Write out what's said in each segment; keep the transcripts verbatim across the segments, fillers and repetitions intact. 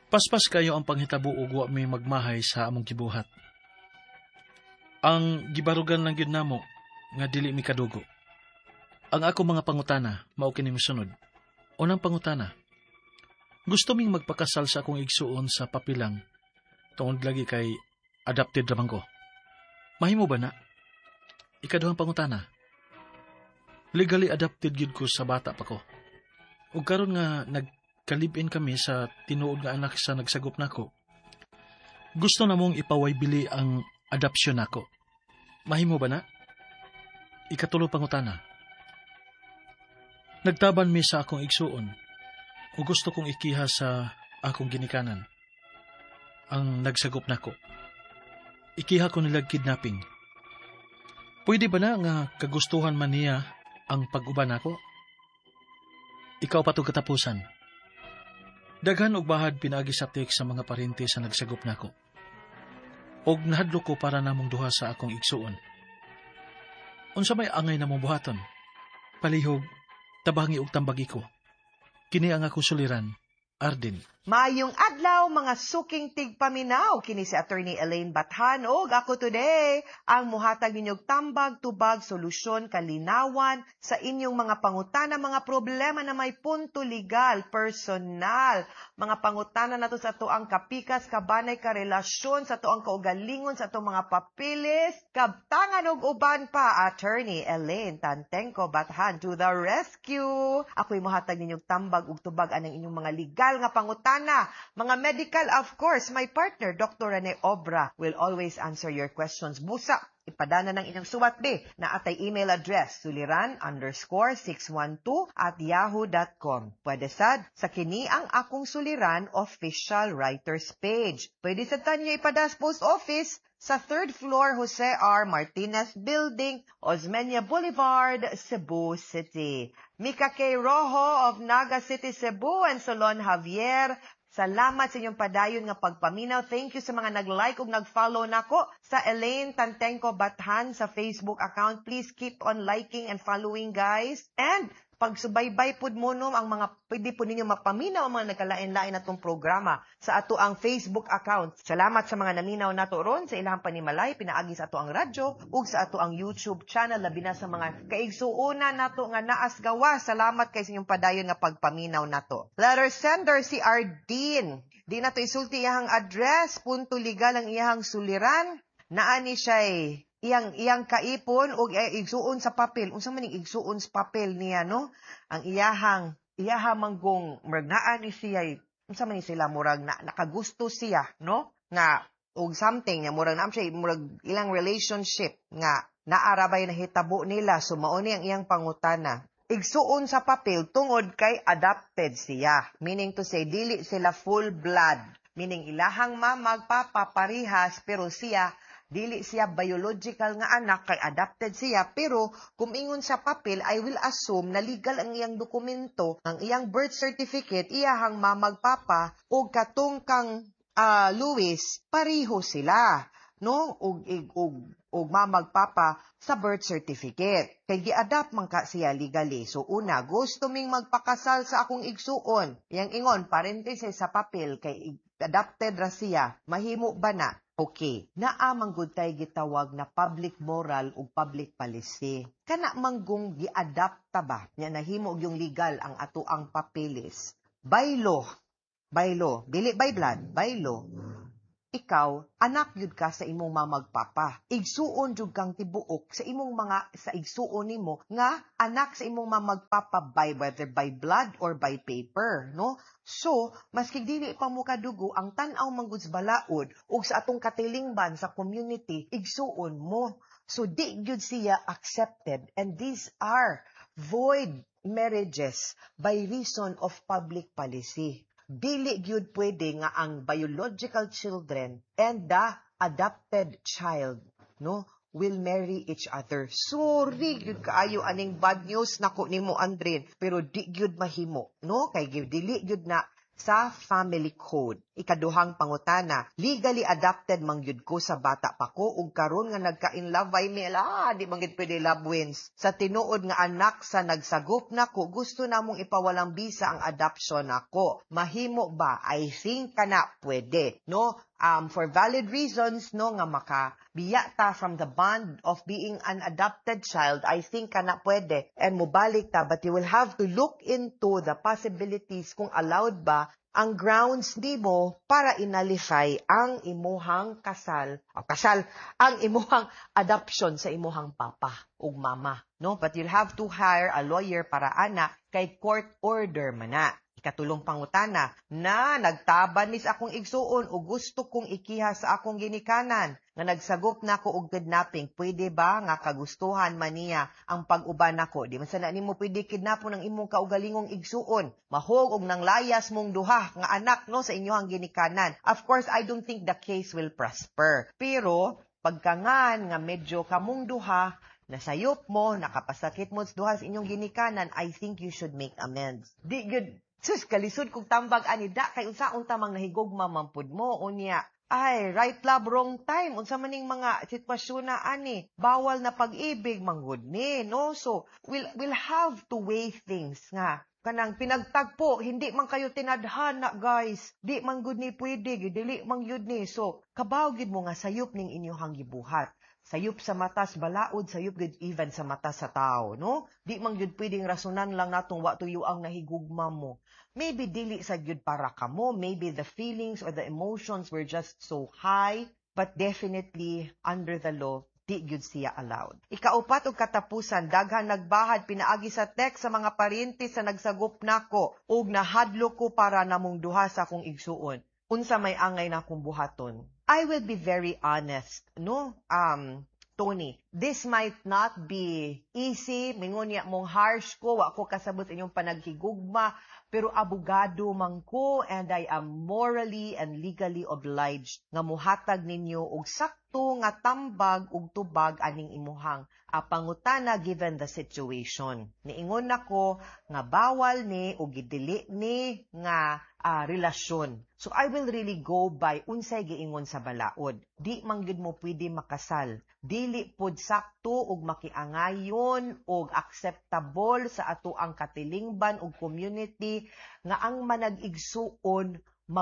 Paspas kayo ang panghitabo ug wa may magmahay sa among gibuhat. Ang gibarugan lang gyud namo nga dili mi kadugo. Ang ako mga pangutana mao kini mosunod. Unang pangutana. Gusto ming magpakasal sa akong igsuon sa papilang tungod lagi kay adopted ramang ko. Mahimo ba na? Ikaduhang pangutana. Legally adopted gyud ko sa bata pa ko. Ug karon nga nagkalibin kami sa tinuod nga anak sa nagsagop nako. Gusto namong ipawaybili ang adopsyon nako. Mahimo ba na? Ikatulo pangutana. Nagtaban mi sa akong igsuon o gusto kong ikiha sa akong ginikanan. Ang nagsagop nako. Ikiha ko nilag kidnapping. Pwede ba na nga kagustuhan man niya ang pag-uban nako? Ikaw pa to katapusan. Daghan og bahad pinaagi sa text sa mga parente sa nagsagop nako. Og nahadlo ko para namong duha sa akong igsuon. Unsa may angay namong buhaton? Palihog, tabangi og tambagi ko. Kini ang akong suliran, Arden. Mayong adlaw mga suking tigpaminaw kini si Attorney Elaine Bathan og ako today ang muhatag ninyong tambag tubag solusyon kalinawan sa inyong mga pangutana mga problema na may punto legal personal mga pangutana nato sa tuang kapikas kabanay ka relasyon sa tuang kaugalingon sa tuang mga papilis kabtangan og uban pa Attorney Elaine Tantengco Bathan to the rescue. Ako'y muhatag ninyong tambag ug tubag anang inyong mga legal nga pangutana na. Mga medical, of course, my partner, Doctor Rene Obra, will always answer your questions. Busa, ipadana ng inyong suwat be na atay email address, suliran underscore six one two at yahoo dot com. Pwede sad, sa kini ang akong suliran official writers page. Pwede sa tanyo ipadas post office sa third floor Jose R. Martinez Building, Osmeña Boulevard, Cebu City. Mika K. Rojo of Naga City, Cebu and Solon Javier. Salamat sa inyong padayon nga pagpaminaw. Thank you sa mga nag-like ug nag-follow nako sa Elaine Tantengco Bathan sa Facebook account. Please keep on liking and following, guys. And pagsubaybay pud mo no ang mga pwede po ninyo mapaminaw ang mga nagkalain-lain natong programa sa ato ang Facebook account. Salamat sa mga naminaw nato ron sa ilahang panimalay pinaagi sa ato ang radyo ug sa ato ang YouTube channel labi na sa mga kaigsuonan nato nga naas gawa. Salamat kay sa inyong padayon nga pagpaminaw nato. Letter sender si Ardeen. Di nato isulti iyang address, punto legal ang iyang suliran. Naani siya'y iyang iyang kaipon og igsuon sa papel unsa man ning igsuon sa papel niya no ang iyahang iyahang manggong murag naa ni siya unsa man ni sila murag na, nakagusto siya no nga og something nga murag naam siya murag ilang relationship nga naarabay na hitabo nila so mao ni ang iyang pangutana igsuon sa papel tungod kay adopted siya meaning to say dili sila full blood meaning ilahang mama magpapa parihas pero siya dili siya biological nga anak kay adopted siya pero kung ingon sa papel I will assume na legal ang iyang dokumento ang iyang birth certificate iyahang mamagpapa og katong kang uh, Luis pareho sila no og og og mamagpapa sa birth certificate kay gi-adopt man ka siya legally so una gusto ming magpakasal sa akong igsuon yang ingon parenthesis sa papel kay adopted ra siya mahimo ba na okay, naa manggod tay gitawag na public moral o public policy. Kana manggong gi-adapt ta ba? Nya nahimo og yung legal ang ato ang papeles. By law, by law, dili by blood, by law. Ikaw, anak yun ka sa imong mamagpapa. Igsuon jud kang tibuok sa imong mga sa igsuon nimo nga anak sa imong mamagpapa by whether by blood or by paper, no? So, maski dili pa mo kadugo ang tan-aw manggud balaod ug sa atong katilingban sa community igsuon mo. So di gyud siya accepted and these are void marriages by reason of public policy. Dili gyud pwede nga ang biological children and the adopted child no will marry each other. Sorry gyud kaayo aning bad news nako nimo Andrin pero di gyud mahimo no kay gyud dili gyud na sa family code. Ikaduhang pangutana, legally adopted man gyud ko sa bata pa ko ug karon nga nagka-in love ay mila, di man gyud pwede love wins. Sa tinuod nga anak sa nagsagop nako, gusto namong ipawalang bisa ang adoption nako. Mahimo ba? I think kana pwede, no? Um, for valid reasons, no, nga makabiya ta from the bond of being an adopted child, I think kana pwede. And mubalik ta, but you will have to look into the possibilities kung allowed ba ang grounds nimo para inalify ang imuhang kasal, o kasal, ang imuhang adoption sa imuhang papa ug mama, no? But you'll have to hire a lawyer para ana kay court order man na. Ikatulong pangutana, na nagtaban mis akong igsuon o gusto kong ikiha sa akong ginikanan, nga nagsagop na ko og kidnapping, pwede ba nga kagustuhan man niya ang pag-uban nako? Di man sana nimo pwede kidnapon ang imong kaugalingong igsuon, mahog og nang layas mong duha nga anak, no, sa inyohang ginikanan. Of course, I don't think the case will prosper. Pero pagkangan nga medyo kamong duha nasayop mo, nakapasakit mo sa duha sa inyong ginikanan, I think you should make amends. Di good. Sus, kalisod kong tambag ani da kay unsaon tamang nahigugma mampud mo unya. Ay, right love, wrong time. Unsa maning mga sitwasyon na ani, bawal na pag-ibig manggod ni, no? So, we'll we'll have to weigh things nga. Kanang pinagtagpo, hindi man kayo tinadhana, guys. Di man gud ni pwede, dili man yun ni. So, kabaw gid mo nga sayop ning inyong gibuhat. Sayop sa matas balaod, sayop gud even sa mata sa tao, no? Di man gyud pwedeng rasunan lang natong wa tuyo ang nahigugma mo. Maybe dili sa gyud para kamo, maybe the feelings or the emotions were just so high, but definitely under the law, di gyud siya allowed. Ikaupat og katapusan, daghan nagbahad pinaagi sa text sa mga parintis sa nagsagop nako ug nahadlo ko para namong duha sa akong igsuon. Unsa may angay na akong buhaton? I will be very honest, no? Um, Tony, this might not be easy. Mingon niya mong harsh ko, wa ko kasabot inyong panaghigugma, pero abogado man ko and I am morally and legally obliged nga muhatag ninyo og sakto nga tambag ug tubag aning imuhang a pangutana given the situation. Niingon nako nga bawal ni o gidili ni nga uh, relasyon. So I will really go by unsay giingon sa balaod. Di man gyud mo pwede makasal. Dili pod sakto ug makiangayon ug acceptable sa ato ang katilingban ug community nga ang manag-igsuon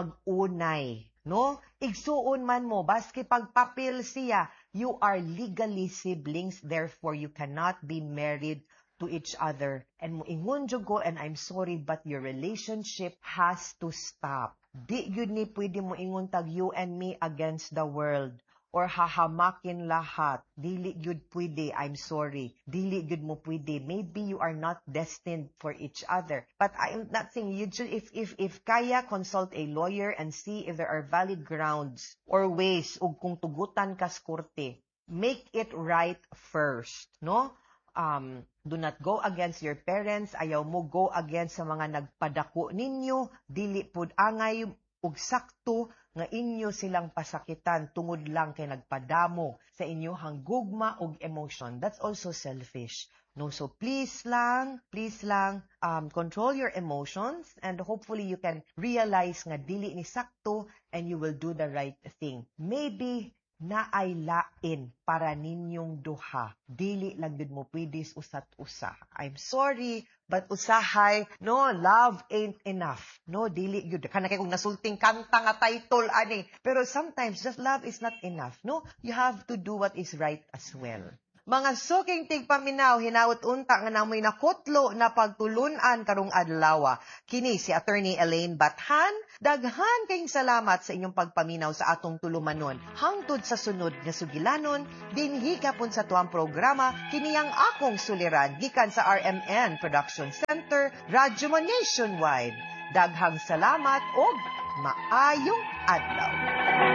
mag-unay, no? Igsuon man mo baski pagpapil siya, you are legally siblings, therefore you cannot be married to each other. And moingon jud ko, and I'm sorry, but your relationship has to stop. Di yun ni pwede mo ingon tag you and me against the world or hahamakin lahat. Dili yun pwede, I'm sorry. Dili yun mo pwede. Maybe you are not destined for each other. But I'm not saying you should, if, if, if kaya, consult a lawyer and see if there are valid grounds or ways ug kung tugutan ka sa korte. Make it right first, no? Um, do not go against your parents. Ayaw mo go against sa mga nagpadako ninyo. Dili pud angay ug sakto nga inyo silang pasakitan tungod lang kay nagpadamo sa inyohang gugma ug emotion. That's also selfish. No, so please lang, please lang, um, control your emotions and hopefully you can realize nga dili ni sakto and you will do the right thing. Maybe na ay lain para ninyong duha. Dili lang gud mo pwede usat-usa. I'm sorry, but usahay, no, love ain't enough. No, dili gud. Kana kay kung nasulting kanta nga title ani. Pero sometimes just love is not enough. No, you have to do what is right as well. Mga suking tigpaminaw, hinaut unta nga namoy nakutlo na pagtulunan karong adlaw. Kini si Attorney Elaine Bathan. Daghan kayong salamat sa inyong pagpaminaw sa atong tulumanon. Hangtod sa sunod nga sugilanon, dinhi kapon sa tuang programa, kiniyang akong suliran, gikan sa R M N Production Center, Radyo Nationwide. Daghang salamat og maayong adlaw.